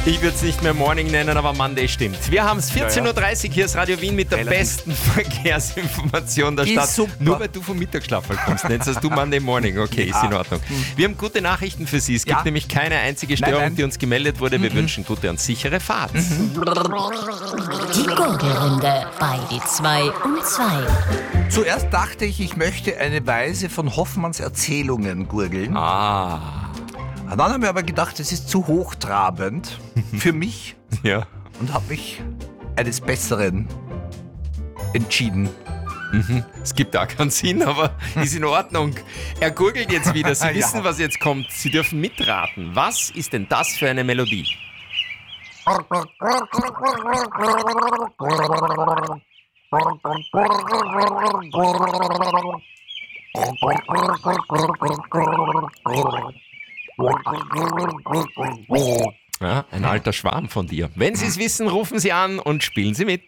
Ich würde es nicht mehr Morning nennen, aber Monday stimmt. Wir haben es 14.30 Uhr, hier ist Radio Wien mit der besten Verkehrsinformation der Stadt. Super. Nur weil du vom Mittagsschlaf kommst, nennst du Monday Morning. Okay, ist in Ordnung. Wir haben gute Nachrichten für Sie. Es gibt nämlich keine einzige Störung, die uns gemeldet wurde. Wir wünschen gute und sichere Fahrt. Die Gurgelrunde bei die 2 um 2. Zuerst dachte ich möchte eine Weise von Hoffmanns Erzählungen gurgeln. Dann habe ich mir aber gedacht, das ist zu hochtrabend für mich Ja. und habe mich eines Besseren entschieden. Es gibt da keinen Sinn, aber ist in Ordnung. Er gurgelt jetzt wieder. Sie wissen, was jetzt kommt. Sie dürfen mitraten. Was ist denn das für eine Melodie? Ja, ein alter Schwarm von dir. Wenn Sie es wissen, rufen Sie an und spielen Sie mit.